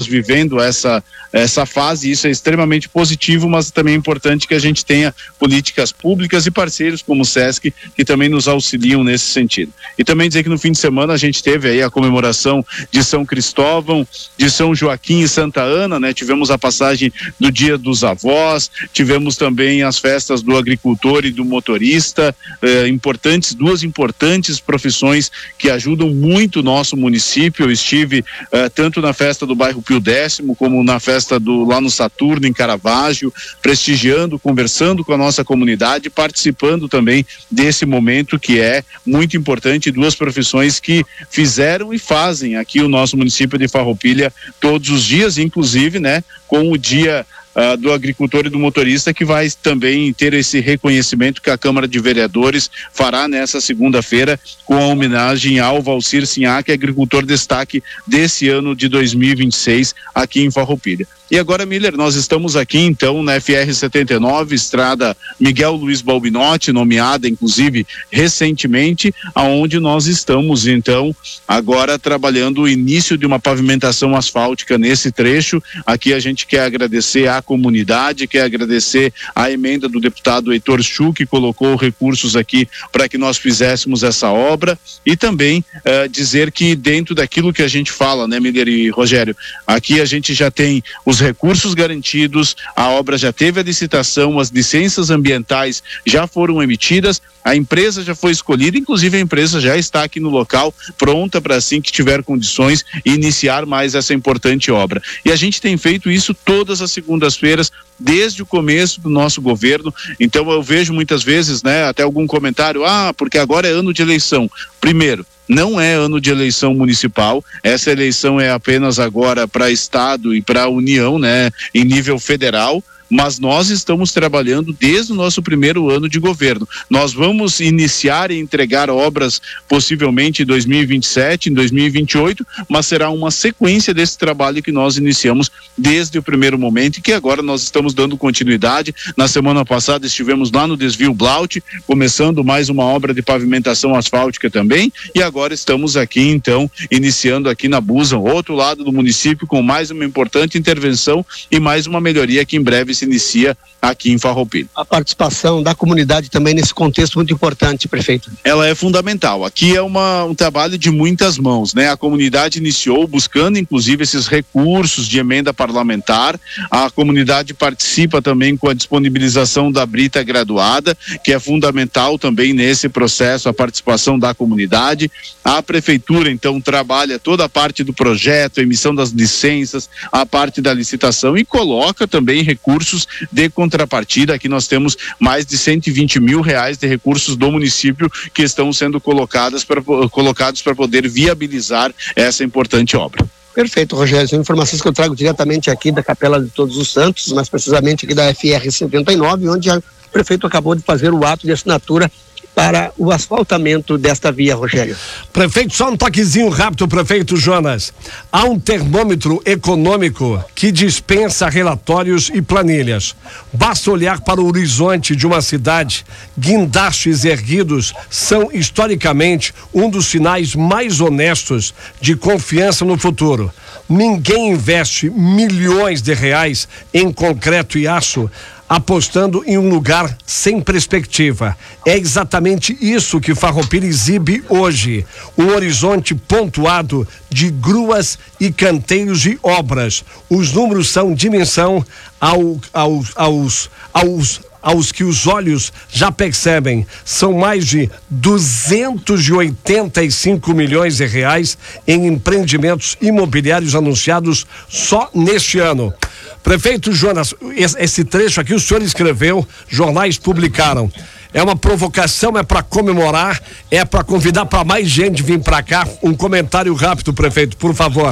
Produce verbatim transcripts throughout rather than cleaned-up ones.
vivendo essa, essa fase, isso é extremamente positivo, mas também é importante que a gente tenha políticas públicas e parceiros como o SESC, que também nos auxiliam nesse sentido. E também dizer que no fim de semana a gente teve aí a comemoração de São Cristóvão, de São Joaquim e Santa Ana, né? Tivemos a passagem do Dia dos Avós, tivemos também as festas do agricultor e do motorista, eh, importantes, duas importantes profissões que ajudam muito o nosso município. Eu estive eh, tanto na festa do bairro Pio Décimo, como na festa do lá no Saturno, em Caravaggio, prestigiando, conversando com a nossa comunidade, participando também desse momento que é muito importante, duas profissões que fizeram e fazem aqui o nosso município de Farroupilha todos os dias, inclusive, né, com o dia Uh, do agricultor e do motorista, que vai também ter esse reconhecimento que a Câmara de Vereadores fará nessa segunda-feira com a homenagem ao Valcir Sinhac, agricultor destaque desse ano de dois mil e vinte e seis aqui em Farroupilha. E agora, Miller, nós estamos aqui então na F R setenta e nove, estrada Miguel Luiz Balbinotti, nomeada inclusive recentemente, aonde nós estamos então agora trabalhando o início de uma pavimentação asfáltica nesse trecho. Aqui a gente quer agradecer à comunidade, quer agradecer a emenda do deputado Heitor Chu, que colocou recursos aqui para que nós fizéssemos essa obra, e também uh, dizer que dentro daquilo que a gente fala, né, Miller e Rogério, aqui a gente já tem os recursos garantidos, a obra já teve a licitação, as licenças ambientais já foram emitidas, a empresa já foi escolhida, inclusive a empresa já está aqui no local, pronta para assim que tiver condições iniciar mais essa importante obra. E a gente tem feito isso todas as segundas-feiras, desde o começo do nosso governo. Então eu vejo muitas vezes, né, até algum comentário, ah, porque agora é ano de eleição. Primeiro, não é ano de eleição municipal, essa eleição é apenas agora para Estado e para a União, né, em nível federal, mas nós estamos trabalhando desde o nosso primeiro ano de governo. Nós vamos iniciar e entregar obras possivelmente em dois mil e vinte e sete, em dois mil e vinte e oito, mas será uma sequência desse trabalho que nós iniciamos desde o primeiro momento e que agora nós estamos dando continuidade. Na semana passada estivemos lá no desvio Blaut, começando mais uma obra de pavimentação asfáltica também, e agora estamos aqui então iniciando aqui na Busan, outro lado do município, com mais uma importante intervenção e mais uma melhoria que em breve se inicia aqui em Farroupilha. A participação da comunidade também nesse contexto muito importante, prefeito. Ela é fundamental. Aqui é uma, um trabalho de muitas mãos, né? A comunidade iniciou buscando inclusive esses recursos de emenda parlamentar. A comunidade participa também com a disponibilização da brita graduada, que é fundamental também nesse processo, a participação da comunidade. A prefeitura então trabalha toda a parte do projeto, a emissão das licenças, a parte da licitação, e coloca também recursos de contrapartida. Aqui nós temos mais de cento e vinte mil reais de recursos do município que estão sendo colocados para colocados para poder viabilizar essa importante obra. Perfeito, Rogério. São informações que eu trago diretamente aqui da Capela de Todos os Santos, mais precisamente aqui da F R setenta e nove, onde o prefeito acabou de fazer o ato de assinatura para o asfaltamento desta via, Rogério. Prefeito, só um toquezinho rápido, prefeito Jonas. Há um termômetro econômico que dispensa relatórios e planilhas. Basta olhar para o horizonte de uma cidade. Guindastes erguidos são historicamente um dos sinais mais honestos de confiança no futuro. Ninguém investe milhões de reais em concreto e aço apostando em um lugar sem perspectiva. É exatamente isso que Farroupilha exibe hoje. Um horizonte pontuado de gruas e canteiros de obras. Os números são dimensão ao, ao, aos, aos, aos que os olhos já percebem. São mais de duzentos e oitenta e cinco milhões de reais em empreendimentos imobiliários anunciados só neste ano. Prefeito Jonas, esse trecho aqui o senhor escreveu, jornais publicaram. É uma provocação, é para comemorar, é para convidar para mais gente vir para cá? Um comentário rápido, prefeito, por favor.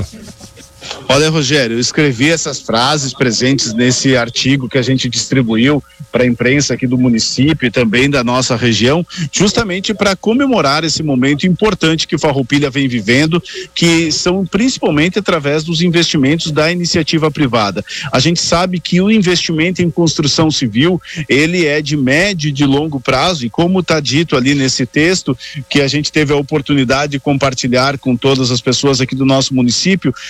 Olha, Rogério, eu escrevi essas frases presentes nesse artigo que a gente distribuiu para a imprensa aqui do município e também da nossa região, justamente para comemorar esse momento importante que Farroupilha vem vivendo, que são principalmente através dos investimentos da iniciativa privada. A gente sabe que o investimento em construção civil, ele é de médio e de longo prazo, e como está dito ali nesse texto, que a gente teve a oportunidade de compartilhar com todas as pessoas aqui do nosso município, ninguém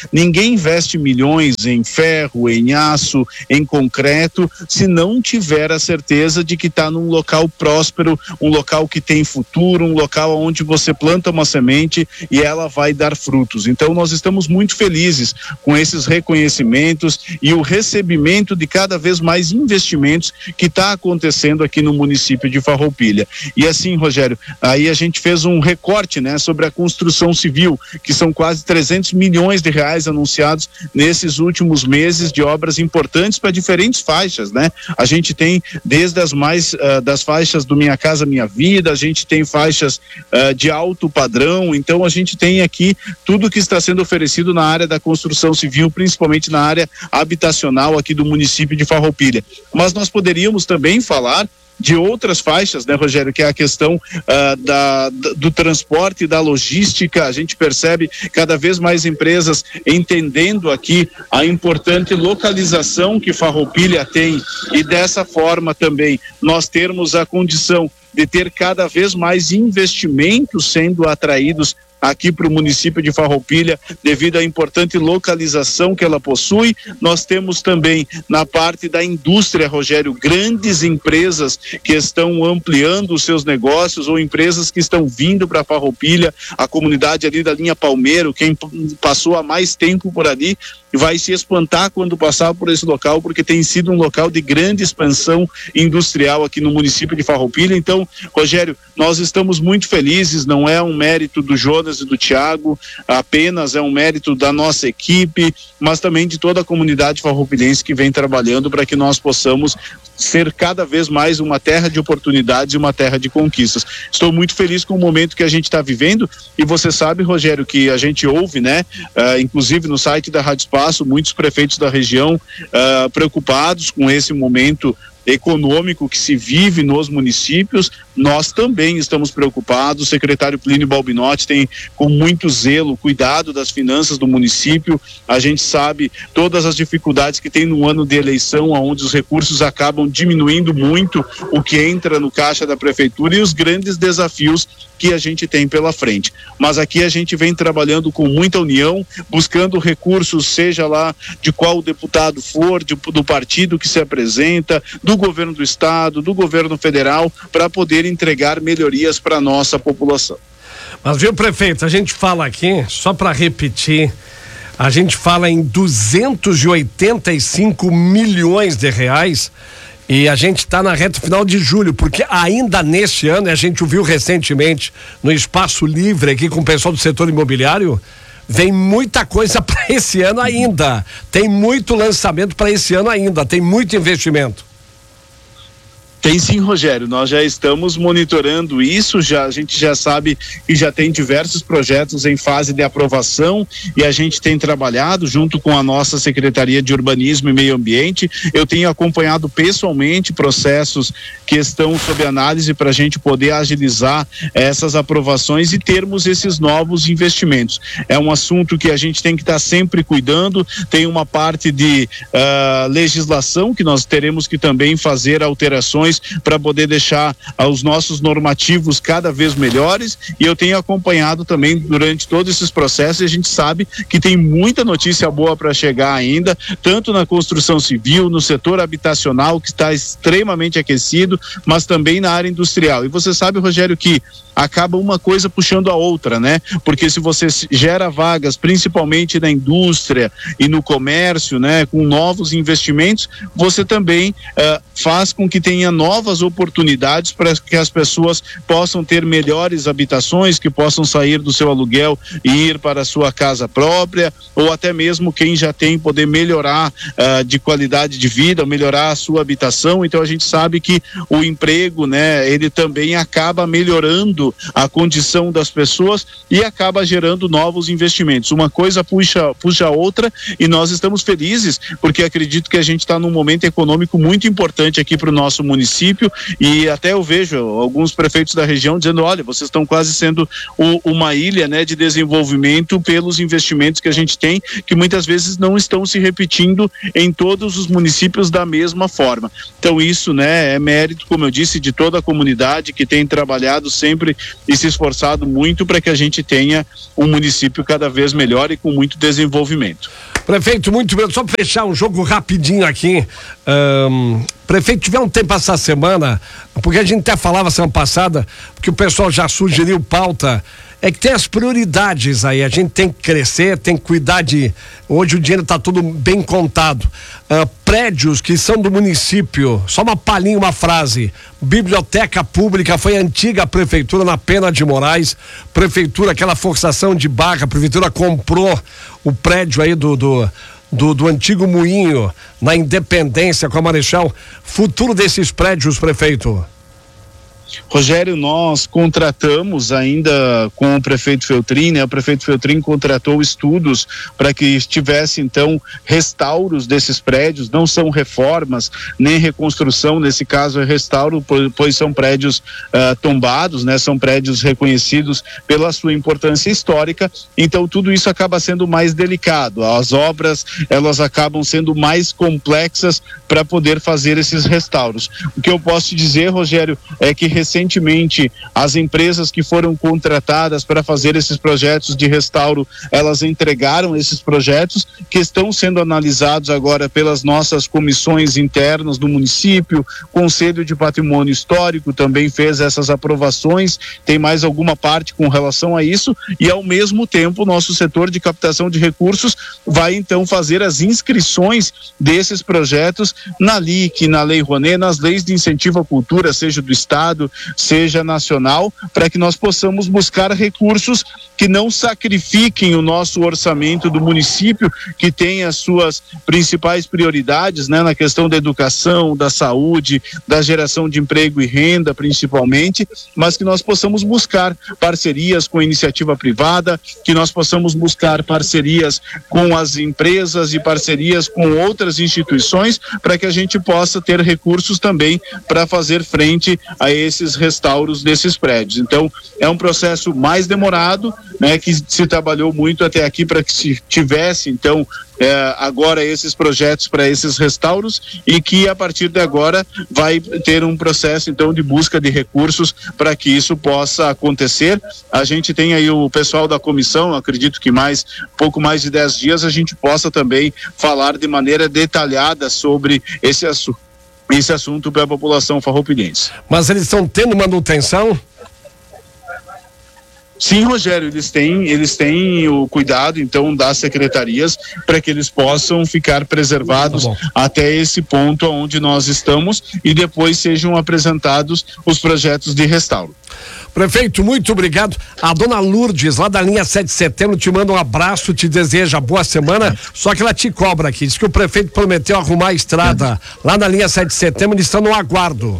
ninguém investe milhões em ferro, em aço, em concreto, se não tiver a certeza de que está num local próspero, um local que tem futuro, um local onde você planta uma semente e ela vai dar frutos. Então nós estamos muito felizes com esses reconhecimentos e o recebimento de cada vez mais investimentos que está acontecendo aqui no município de Farroupilha. E assim, Rogério, aí a gente fez um recorte, né, sobre a construção civil, que são quase trezentos milhões de reais anunciados nesses últimos meses de obras importantes para diferentes faixas, né? A gente tem desde as mais uh, das faixas do Minha Casa Minha Vida, a gente tem faixas uh, de alto padrão, então a gente tem aqui tudo que está sendo oferecido na área da construção civil, principalmente na área habitacional aqui do município de Farroupilha. Mas nós poderíamos também falar de outras faixas, né, Rogério, que é a questão uh, da, da, do transporte e da logística. A gente percebe cada vez mais empresas entendendo aqui a importante localização que Farroupilha tem e dessa forma também nós termos a condição de ter cada vez mais investimentos sendo atraídos aqui para o município de Farroupilha, devido à importante localização que ela possui. Nós temos também na parte da indústria, Rogério, grandes empresas que estão ampliando os seus negócios ou empresas que estão vindo para Farroupilha, a comunidade ali da linha Palmeiro, quem passou há mais tempo por ali vai se espantar quando passar por esse local, porque tem sido um local de grande expansão industrial aqui no município de Farroupilha. Então, Rogério, nós estamos muito felizes, não é um mérito do Jonas e do Thiago, apenas é um mérito da nossa equipe, mas também de toda a comunidade farroupilhense que vem trabalhando para que nós possamos ser cada vez mais uma terra de oportunidades e uma terra de conquistas. Estou muito feliz com o momento que a gente está vivendo e você sabe, Rogério, que a gente ouve, né, uh, inclusive no site da Rádio Espaço, muitos prefeitos da região uh, preocupados com esse momento econômico que se vive nos municípios. Nós também estamos preocupados. O secretário Plínio Balbinotti tem com muito zelo cuidado das finanças do município. A gente sabe todas as dificuldades que tem no ano de eleição, onde os recursos acabam diminuindo muito o que entra no caixa da prefeitura e os grandes desafios que a gente tem pela frente. Mas aqui a gente vem trabalhando com muita união, buscando recursos, seja lá de qual deputado for, de, do partido que se apresenta, do governo do estado, do governo federal, para poder entregar melhorias para a nossa população. Mas viu, prefeito, a gente fala aqui, só para repetir, a gente fala em duzentos e oitenta e cinco milhões de reais e a gente está na reta final de julho, porque ainda neste ano, a gente ouviu recentemente no Espaço Livre aqui com o pessoal do setor imobiliário, vem muita coisa para esse ano ainda, tem muito lançamento para esse ano ainda, tem muito investimento. Tem sim, Rogério, nós já estamos monitorando isso, já, a gente já sabe que já tem diversos projetos em fase de aprovação e a gente tem trabalhado junto com a nossa Secretaria de Urbanismo e Meio Ambiente. Eu tenho acompanhado pessoalmente processos que estão sob análise para a gente poder agilizar essas aprovações e termos esses novos investimentos. É um assunto que a gente tem que estar sempre cuidando, tem uma parte de uh, legislação que nós teremos que também fazer alterações para poder deixar ah, os nossos normativos cada vez melhores, e eu tenho acompanhado também durante todos esses processos, e a gente sabe que tem muita notícia boa para chegar ainda, tanto na construção civil, no setor habitacional, que está extremamente aquecido, mas também na área industrial. E você sabe, Rogério, que acaba uma coisa puxando a outra, né? Porque se você gera vagas, principalmente na indústria e no comércio, né, com novos investimentos, você também uh, faz com que tenha novas oportunidades para que as pessoas possam ter melhores habitações, que possam sair do seu aluguel e ir para a sua casa própria, ou até mesmo quem já tem poder melhorar uh, de qualidade de vida, melhorar a sua habitação. Então a gente sabe que o emprego, né, ele também acaba melhorando a condição das pessoas e acaba gerando novos investimentos. Uma coisa puxa, puxa a outra, e nós estamos felizes porque acredito que a gente está num momento econômico muito importante aqui para o nosso município, e até eu vejo alguns prefeitos da região dizendo: olha, vocês estão quase sendo o, uma ilha, né, de desenvolvimento pelos investimentos que a gente tem, que muitas vezes não estão se repetindo em todos os municípios da mesma forma. Então isso, né, é mérito, como eu disse, de toda a comunidade que tem trabalhado sempre e se esforçado muito para que a gente tenha um município cada vez melhor e com muito desenvolvimento. Prefeito, muito bem, só para fechar um jogo rapidinho aqui, um, prefeito, tiver um tempo essa semana, porque a gente até falava semana passada, porque o pessoal já sugeriu pauta, é que tem as prioridades aí, a gente tem que crescer, tem que cuidar de, hoje o dinheiro está tudo bem contado, uh, prédios que são do município, só uma palhinha, uma frase, biblioteca pública, foi a antiga prefeitura na Pena de Moraes, prefeitura, aquela forçação de barra, a prefeitura comprou o prédio aí do, do Do, do antigo moinho na Independência com a Marechal, futuro desses prédios, prefeito? Rogério, nós contratamos ainda com o prefeito Feltrin, né? O prefeito Feltrin contratou estudos para que tivesse então restauros desses prédios, não são reformas nem reconstrução, nesse caso é restauro, pois são prédios uh, tombados, né? São prédios reconhecidos pela sua importância histórica, então tudo isso acaba sendo mais delicado, as obras elas acabam sendo mais complexas para poder fazer esses restauros. O que eu posso te dizer, Rogério, é que recentemente as empresas que foram contratadas para fazer esses projetos de restauro, elas entregaram esses projetos que estão sendo analisados agora pelas nossas comissões internas do município. Conselho de Patrimônio Histórico também fez essas aprovações, tem mais alguma parte com relação a isso, e ao mesmo tempo o nosso setor de captação de recursos vai então fazer as inscrições desses projetos na L I C, na Lei Rouanet, nas leis de incentivo à cultura, seja do Estado, seja nacional, para que nós possamos buscar recursos que não sacrifiquem o nosso orçamento do município, que tem as suas principais prioridades, né, na questão da educação, da saúde, da geração de emprego e renda, principalmente, mas que nós possamos buscar parcerias com a iniciativa privada, que nós possamos buscar parcerias com as empresas e parcerias com outras instituições, para que a gente possa ter recursos também para fazer frente a esses restauros desses prédios. Então, é um processo mais demorado, né, que se trabalhou muito até aqui para que se tivesse, então, é, agora esses projetos para esses restauros, e que a partir de agora vai ter um processo, então, de busca de recursos para que isso possa acontecer. A gente tem aí o pessoal da comissão, acredito que mais, pouco mais de dez dias, a gente possa também falar de maneira detalhada sobre esse assunto. Esse assunto para a população farroupilhense. Mas eles estão tendo manutenção? Sim, Rogério, eles têm, eles têm o cuidado, então, das secretarias para que eles possam ficar preservados tá até esse ponto onde nós estamos, e depois sejam apresentados os projetos de restauro. Prefeito, muito obrigado. A dona Lourdes, lá da linha sete de setembro, te manda um abraço, te deseja boa semana, só que ela te cobra aqui. Diz que o prefeito prometeu arrumar a estrada lá na linha sete de setembro, eles estão no aguardo.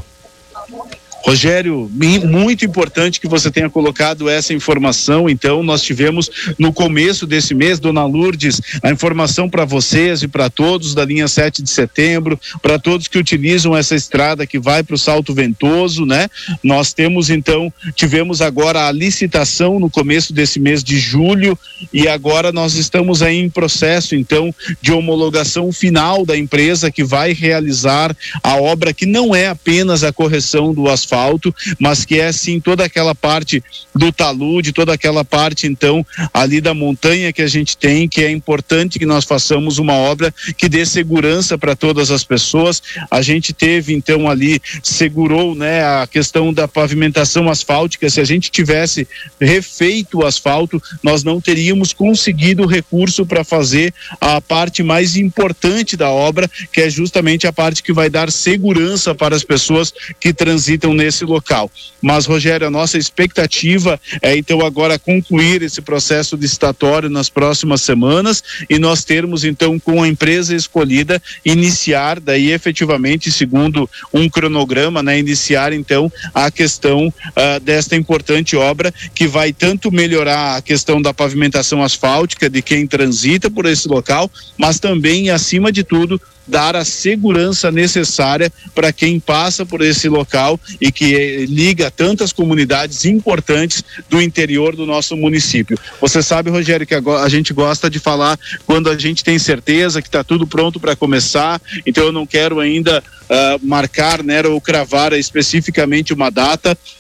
Rogério, muito importante que você tenha colocado essa informação. Então, nós tivemos no começo desse mês, dona Lourdes, a informação para vocês e para todos da linha sete de setembro, para todos que utilizam essa estrada que vai para o Salto Ventoso, né? Nós temos, então, tivemos agora a licitação no começo desse mês de julho, e agora nós estamos aí em processo, então, de homologação final da empresa que vai realizar a obra, que não é apenas a correção do asfalto, mas que é sim toda aquela parte do talude, toda aquela parte então ali da montanha que a gente tem, que é importante que nós façamos uma obra que dê segurança para todas as pessoas. A gente teve então ali, segurou, né, a questão da pavimentação asfáltica. Se a gente tivesse refeito o asfalto, nós não teríamos conseguido recurso para fazer a parte mais importante da obra, que é justamente a parte que vai dar segurança para as pessoas que transitam nesse local. Mas, Rogério, a nossa expectativa é então agora concluir esse processo licitatório nas próximas semanas, e nós termos então com a empresa escolhida iniciar daí efetivamente, segundo um cronograma, né, iniciar então a questão uh, desta importante obra, que vai tanto melhorar a questão da pavimentação asfáltica de quem transita por esse local, mas também, acima de tudo, dar a segurança necessária para quem passa por esse local e que eh, liga tantas comunidades importantes do interior do nosso município. Você sabe, Rogério, que agora a gente gosta de falar quando a gente tem certeza que está tudo pronto para começar, então eu não quero ainda uh, marcar, né, ou cravar especificamente uma data,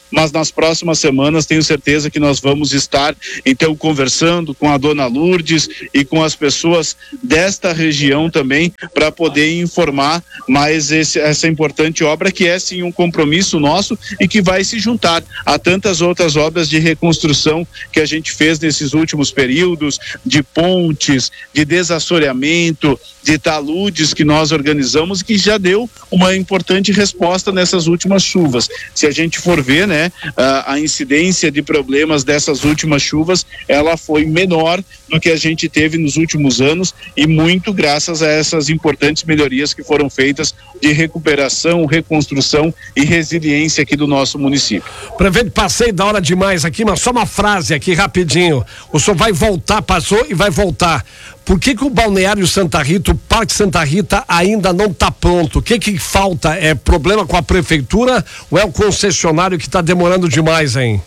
mas nas próximas semanas tenho certeza que nós vamos estar então conversando com a dona Lourdes e com as pessoas desta região também para poder informar mais esse, essa importante obra que é sim um compromisso nosso e que vai se juntar a tantas outras obras de reconstrução que a gente fez nesses últimos períodos, de pontes, de desassoreamento, de taludes que nós organizamos e que já deu uma importante resposta nessas últimas chuvas. Se a gente for ver, né, a, a incidência de problemas dessas últimas chuvas, ela foi menor do que a gente teve nos últimos anos e muito graças a essas importantes melhorias que foram feitas de recuperação, reconstrução e resiliência aqui do nosso município. Prefeito, passei da hora demais aqui, mas só uma frase aqui rapidinho. O senhor vai voltar, passou e vai voltar. Por que que o Balneário Santa Rita, o Parque Santa Rita ainda não está pronto? O que que falta? É problema com a prefeitura ou é o concessionário que está demorando demais, hein?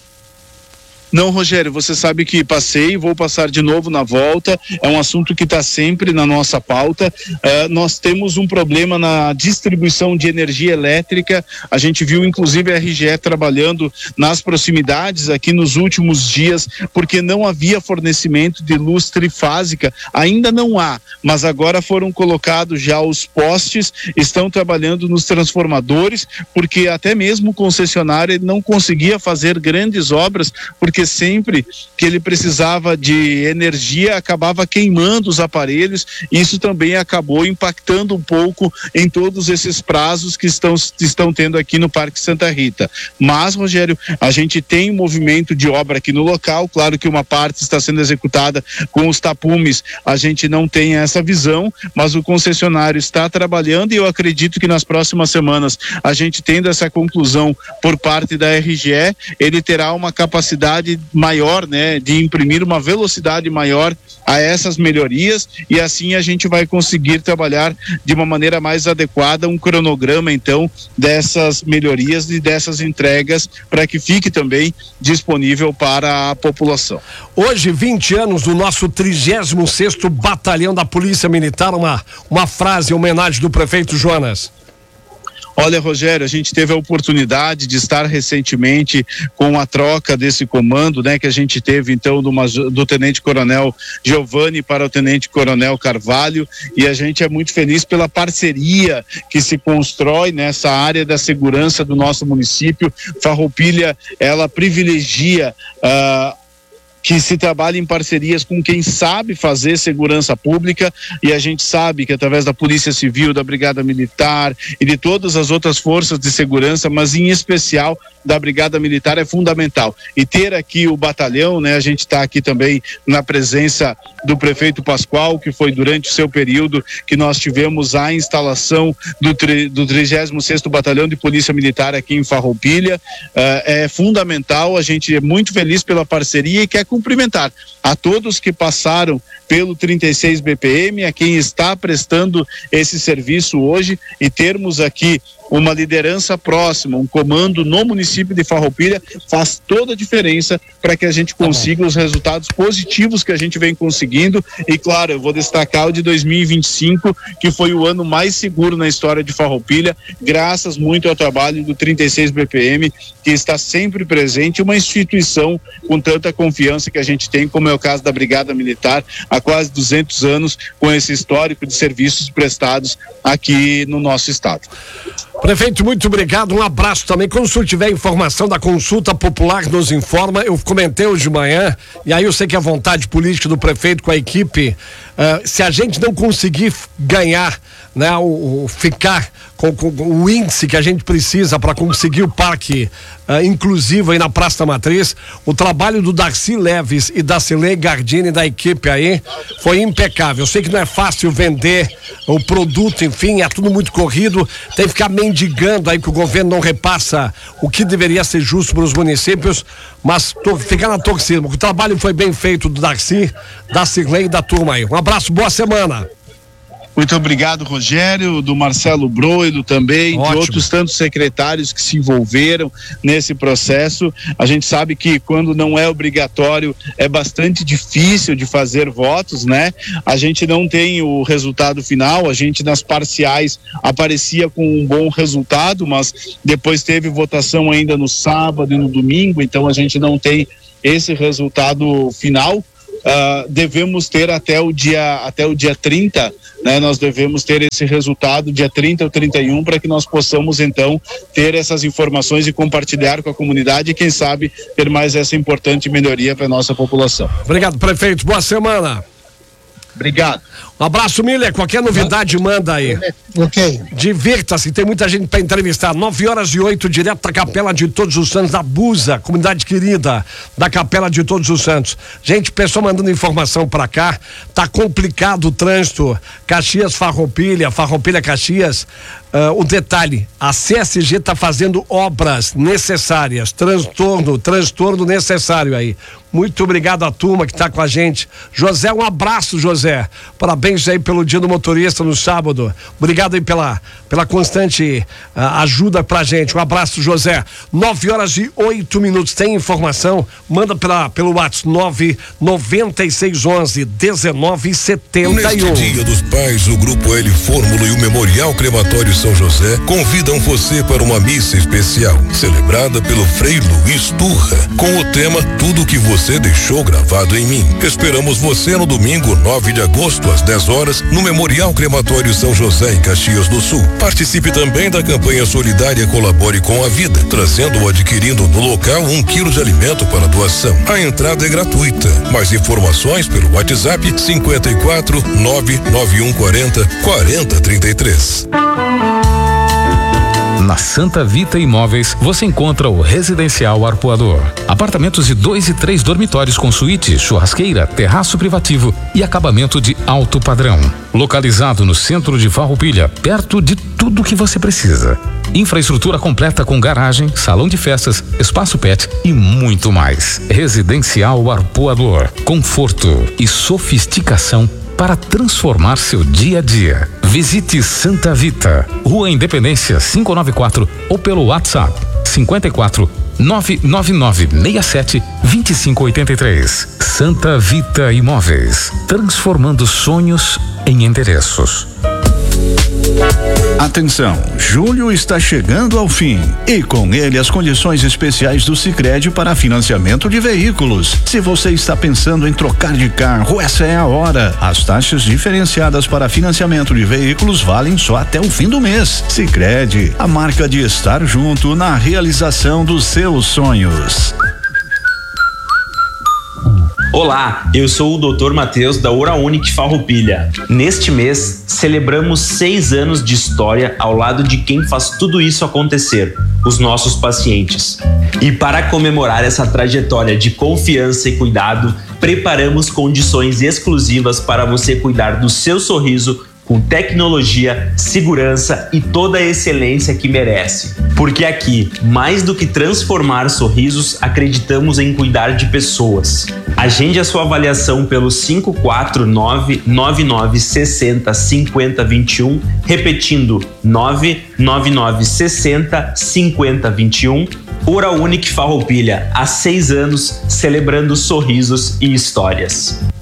Não, Rogério, você sabe que passei, vou passar de novo na volta, é um assunto que está sempre na nossa pauta. Uh, nós temos um problema na distribuição de energia elétrica, a gente viu inclusive a R G E trabalhando nas proximidades aqui nos últimos dias, porque não havia fornecimento de luz trifásica, ainda não há, mas agora foram colocados já os postes, estão trabalhando nos transformadores, porque até mesmo o concessionário ele não conseguia fazer grandes obras, porque porque sempre que ele precisava de energia acabava queimando os aparelhos, e isso também acabou impactando um pouco em todos esses prazos que estão, estão tendo aqui no Parque Santa Rita. Mas, Rogério, a gente tem um movimento de obra aqui no local, claro que uma parte está sendo executada com os tapumes, a gente não tem essa visão, mas o concessionário está trabalhando e eu acredito que nas próximas semanas, a gente tendo essa conclusão por parte da R G E, ele terá uma capacidade maior, né, de imprimir uma velocidade maior a essas melhorias e assim a gente vai conseguir trabalhar de uma maneira mais adequada um cronograma então dessas melhorias e dessas entregas para que fique também disponível para a população. Hoje, vinte anos do nosso trigésimo sexto Batalhão da Polícia Militar, uma, uma frase em homenagem do prefeito Jonas. Olha, Rogério, a gente teve a oportunidade de estar recentemente com a troca desse comando, né, que a gente teve então do, do Tenente Coronel Giovanni para o Tenente Coronel Carvalho, e a gente é muito feliz pela parceria que se constrói nessa área da segurança do nosso município. Farroupilha, ela privilegia uh, que se trabalha em parcerias com quem sabe fazer segurança pública, e a gente sabe que através da Polícia Civil, da Brigada Militar e de todas as outras forças de segurança, mas em especial da Brigada Militar, é fundamental. E ter aqui o batalhão, né, a gente está aqui também na presença do prefeito Pascoal, que foi durante o seu período que nós tivemos a instalação do, tri, do trigésimo sexto Batalhão de Polícia Militar aqui em Farroupilha. Uh, é fundamental, a gente é muito feliz pela parceria e quer cumprimentar a todos que passaram pelo trinta e seis B P M, a quem está prestando esse serviço hoje, e termos aqui uma liderança próxima, um comando no município de Farroupilha faz toda a diferença para que a gente consiga os resultados positivos que a gente vem conseguindo. E claro, eu vou destacar o de dois mil e vinte e cinco, que foi o ano mais seguro na história de Farroupilha, graças muito ao trabalho do trinta e seis B P M, que está sempre presente, uma instituição com tanta confiança que a gente tem, como é o caso da Brigada Militar, há quase duzentos anos, com esse histórico de serviços prestados aqui no nosso estado. Prefeito, muito obrigado, um abraço também. Quando o senhor tiver informação da consulta popular, nos informa. Eu comentei hoje de manhã, e aí eu sei que a vontade política do prefeito com a equipe, uh, se a gente não conseguir ganhar, né, o, o ficar com, com, com o índice que a gente precisa para conseguir o parque uh, inclusivo aí na Praça da Matriz, o trabalho do Darcy Leves e da Cilei Gardini, da equipe aí, foi impecável. Eu sei que não é fácil vender o produto, enfim, é tudo muito corrido, tem que ficar mendigando aí que o governo não repassa o que deveria ser justo para os municípios, mas tô, fica na torcida, o trabalho foi bem feito do Darcy, da Cilei e da turma aí. Um abraço, boa semana. Muito obrigado, Rogério, do Marcelo Broilo também, Ótimo. de outros tantos secretários que se envolveram nesse processo. A gente sabe que quando não é obrigatório é bastante difícil de fazer votos, né? A gente não tem o resultado final, a gente nas parciais aparecia com um bom resultado, mas depois teve votação ainda no sábado e no domingo, então a gente não tem esse resultado final. Uh, devemos ter até o dia até o dia trinta, né? Nós devemos ter esse resultado dia trinta ou trinta e um para que nós possamos então ter essas informações e compartilhar com a comunidade e quem sabe ter mais essa importante melhoria para a nossa população. Obrigado, prefeito. Boa semana. Obrigado. Um abraço, Miller. Qualquer novidade, manda aí. Ok. Divirta-se, tem muita gente para entrevistar. nove horas e oito, direto da Capela de Todos os Santos, da Busa, comunidade querida da Capela de Todos os Santos. Gente, pessoal mandando informação para cá. Tá complicado o trânsito. Caxias, Farroupilha, Farroupilha, Caxias. Uh, o detalhe, a C S G está fazendo obras necessárias, transtorno, transtorno necessário aí. Muito obrigado à turma que está com a gente. José, um abraço, José. Parabéns aí pelo dia do motorista no sábado. Obrigado aí pela, pela constante uh, ajuda pra gente. Um abraço, José. nove horas e oito minutos. Tem informação? Manda pela, pelo WhatsApp nove nove seis onze dezenove setenta e um. Neste Dia dos Pais, o Grupo L Fórmula e o Memorial Crematório São José convidam você para uma missa especial, celebrada pelo Frei Luiz Turra, com o tema Tudo que Você Deixou Gravado em Mim. Esperamos você no domingo, nove de agosto, às dez horas, no Memorial Crematório São José, em Caxias do Sul. Participe também da campanha solidária Colabore com a Vida, trazendo ou adquirindo no local um quilo de alimento para doação. A entrada é gratuita. Mais informações pelo WhatsApp cinquenta e quatro, nove nove um quarenta, quarenta trinta e três. Na Santa Vita Imóveis, você encontra o Residencial Arpoador. Apartamentos de dois e três dormitórios com suíte, churrasqueira, terraço privativo e acabamento de alto padrão. Localizado no centro de Farroupilha, perto de tudo que você precisa. Infraestrutura completa com garagem, salão de festas, espaço pet e muito mais. Residencial Arpoador. Conforto e sofisticação para transformar seu dia a dia. Visite Santa Vita, Rua Independência quinhentos e noventa e quatro ou pelo WhatsApp cinquenta e quatro, nove nove nove seis sete, dois cinco oito três. Santa Vita Imóveis, transformando sonhos em endereços. Atenção, julho está chegando ao fim e com ele as condições especiais do Sicredi para financiamento de veículos. Se você está pensando em trocar de carro, essa é a hora. As taxas diferenciadas para financiamento de veículos valem só até o fim do mês. Sicredi, a marca de estar junto na realização dos seus sonhos. Olá, eu sou o doutor Matheus da Oraunic Farroupilha. Neste mês, celebramos seis anos de história ao lado de quem faz tudo isso acontecer, os nossos pacientes. E para comemorar essa trajetória de confiança e cuidado, preparamos condições exclusivas para você cuidar do seu sorriso com tecnologia, segurança e toda a excelência que merece. Porque aqui, mais do que transformar sorrisos, acreditamos em cuidar de pessoas. Agende a sua avaliação pelo cinco quatro nove, nove nove seis zero, cinco zero dois um, repetindo nove nove nove seis zero, cinco zero dois um. Oraunic Farroupilha, há seis anos, celebrando sorrisos e histórias.